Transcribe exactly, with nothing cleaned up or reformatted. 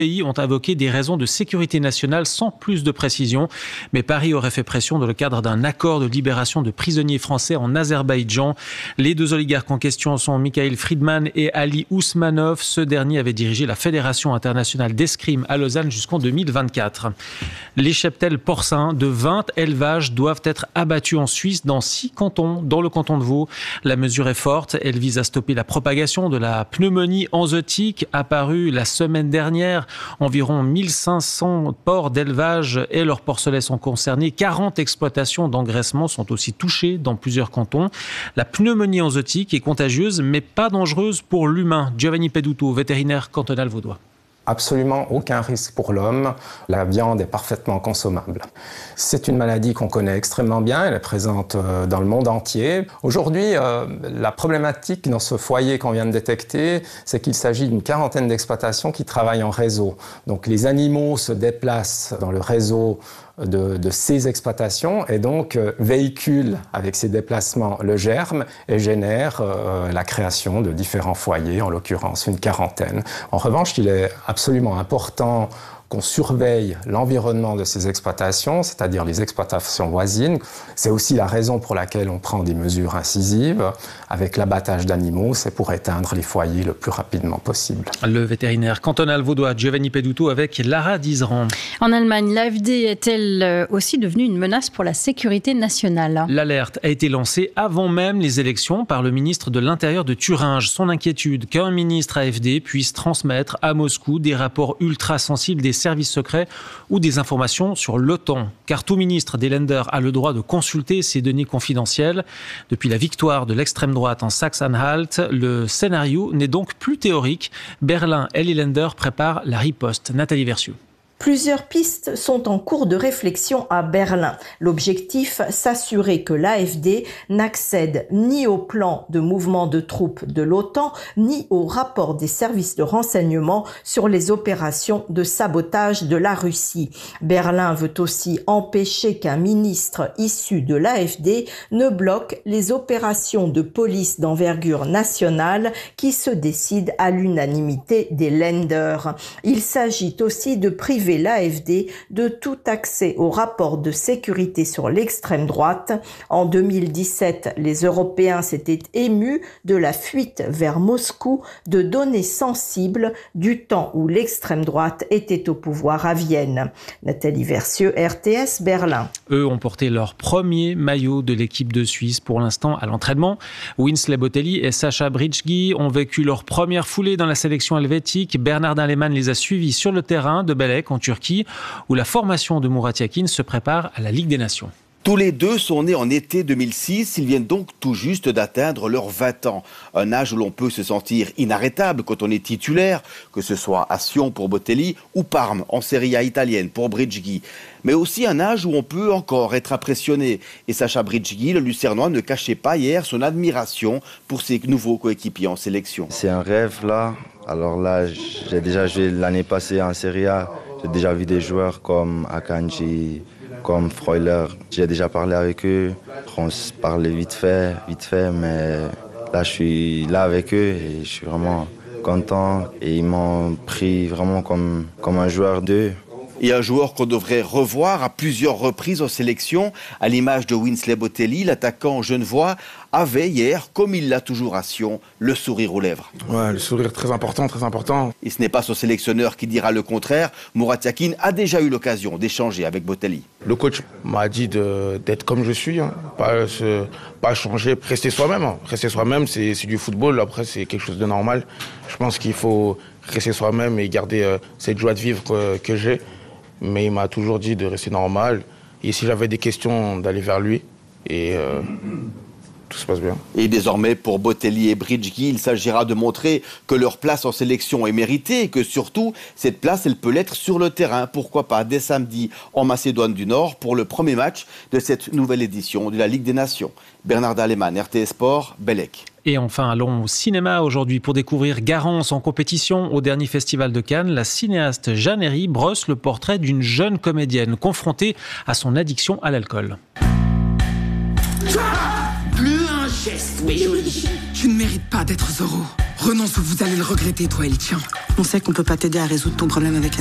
pays ont invoqué des raisons de sécurité nationale sans plus de précision. Mais Paris aurait fait pression dans le cadre d'un accord de libération de prisonniers français en Azerbaïdjan. Les deux oligarques en question sont Mikhail Friedman et Ali Ousmanov. Ce dernier avait dirigé la Fédération internationale d'escrime à Lausanne jusqu'en deux mille vingt-quatre. Les cheptels porcins de vingt élevages doivent être abattus en Suisse dans six cantons, dans le canton de Vaud. La mesure est forte. Elle vise à stopper la propagation de la pneumonie enzootique apparue la semaine dernière. Environ mille cinq cents porcs d'élevage et leurs porcelets sont concernés. quarante exploitations d'engraissement sont aussi touchées dans plusieurs cantons. La pneumonie enzootique est contagieuse mais pas dangereuse pour l'humain. Giovanni Peduto, vétérinaire cantonal vaudois. Absolument aucun risque pour l'homme. La viande est parfaitement consommable. C'est une maladie qu'on connaît extrêmement bien. Elle est présente dans le monde entier. Aujourd'hui, euh, la problématique dans ce foyer qu'on vient de détecter, c'est qu'il s'agit d'une quarantaine d'exploitations qui travaillent en réseau. Donc les animaux se déplacent dans le réseau De, de ces exploitations et donc euh, véhiculent avec ces déplacements le germe et génèrent euh, la création de différents foyers, en l'occurrence une quarantaine. En revanche, il est absolument important qu'on surveille l'environnement de ces exploitations, c'est-à-dire les exploitations voisines. C'est aussi la raison pour laquelle on prend des mesures incisives avec l'abattage d'animaux, c'est pour éteindre les foyers le plus rapidement possible. Le vétérinaire cantonal vaudois Giovanni Peduto avec Lara Dizran. En Allemagne, l'A F D est-elle aussi devenue une menace pour la sécurité nationale ? L'alerte a été lancée avant même les élections par le ministre de l'Intérieur de Thuringe. Son inquiétude qu'un ministre A F D puisse transmettre à Moscou des rapports ultra sensibles des services secrets ou des informations sur l'OTAN. Car tout ministre des Länder a le droit de consulter ces données confidentielles. Depuis la victoire de l'extrême droite en Saxe-Anhalt, le scénario n'est donc plus théorique. Berlin et les Länder préparent la riposte. Nathalie Versieux. Plusieurs pistes sont en cours de réflexion à Berlin. L'objectif, s'assurer que l'A F D n'accède ni au plan de mouvement de troupes de l'OTAN, ni au rapport des services de renseignement sur les opérations de sabotage de la Russie. Berlin veut aussi empêcher qu'un ministre issu de l'A F D ne bloque les opérations de police d'envergure nationale qui se décident à l'unanimité des Länder. Il s'agit aussi de priver l'A F D de tout accès au rapport de sécurité sur l'extrême droite. En deux mille dix-sept, les Européens s'étaient émus de la fuite vers Moscou de données sensibles du temps où l'extrême droite était au pouvoir à Vienne. Nathalie Versieux, R T S, Berlin. Eux ont porté leur premier maillot de l'équipe de Suisse pour l'instant à l'entraînement. Winsley Botelli et Sacha Bridggi ont vécu leur première foulée dans la sélection helvétique. Bernardin Lehmann les a suivis sur le terrain de Belek en Turquie, où la formation de Murat Yakin se prépare à la Ligue des Nations. Tous les deux sont nés en été deux mille six, ils viennent donc tout juste d'atteindre leurs vingt ans. Un âge où l'on peut se sentir inarrêtable quand on est titulaire, que ce soit à Sion pour Botelli ou Parme en Serie A italienne pour Bridghi. Mais aussi un âge où on peut encore être impressionné. Et Sacha Bridghi, le Lucernois, ne cachait pas hier son admiration pour ses nouveaux coéquipiers en sélection. C'est un rêve là. Alors là, j'ai déjà joué l'année passée en Serie A. J'ai déjà vu des joueurs comme Akanji, comme Freuler. J'ai déjà parlé avec eux. On se parlait vite fait, vite fait, mais là, je suis là avec eux et je suis vraiment content. Et ils m'ont pris vraiment comme, comme un joueur d'eux. Et un joueur qu'on devrait revoir à plusieurs reprises en sélection, à l'image de Winsley Botelli, l'attaquant genevois, avait hier, comme il l'a toujours à Sion, le sourire aux lèvres. Ouais, le sourire très important, très important. Et ce n'est pas son sélectionneur qui dira le contraire. Murat Yakin a déjà eu l'occasion d'échanger avec Botelli. Le coach m'a dit de, d'être comme je suis, hein. pas, se, pas changer, rester soi-même. Hein. Rester soi-même, c'est, c'est du football, après c'est quelque chose de normal. Je pense qu'il faut rester soi-même et garder euh, cette joie de vivre que, que j'ai. Mais il m'a toujours dit de rester normal. Et si j'avais des questions, d'aller vers lui. Et euh, tout se passe bien. Et désormais, pour Botelli et Bridghi, il s'agira de montrer que leur place en sélection est méritée et que surtout, cette place, elle peut l'être sur le terrain. Pourquoi pas dès samedi en Macédoine du Nord pour le premier match de cette nouvelle édition de la Ligue des Nations. Bernardin Lehmann, R T S Sport, Belek. Et enfin, allons au cinéma aujourd'hui pour découvrir Garance en compétition au dernier festival de Cannes. La cinéaste Jeanne Herry brosse le portrait d'une jeune comédienne confrontée à son addiction à l'alcool. Plus un geste, mes jolis. Tu ne mérites pas d'être Zorro. Renonce ou vous allez le regretter, toi et le tien. On sait qu'on peut pas t'aider à résoudre ton problème avec